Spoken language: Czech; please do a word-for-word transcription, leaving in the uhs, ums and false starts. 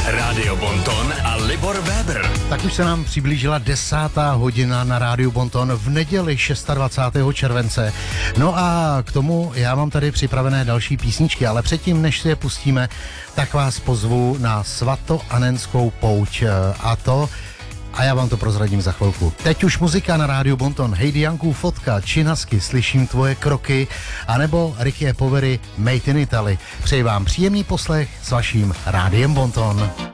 Rádio Bonton a Libor Weber. Tak už se nám přiblížila desátá hodina na Rádiu Bonton v neděli dvacátého šestého července. No a k tomu já mám tady připravené další písničky, ale předtím, než si je pustíme, tak vás pozvu na svatoanenskou pouť. A to A já vám to prozradím za chvilku. Teď už muzika na Rádiu Bonton. Hejdy Janků fotka, Činasky, slyším tvoje kroky, anebo Richie Povery, Made in Italy. Přeji vám příjemný poslech s vaším Rádiem Bonton.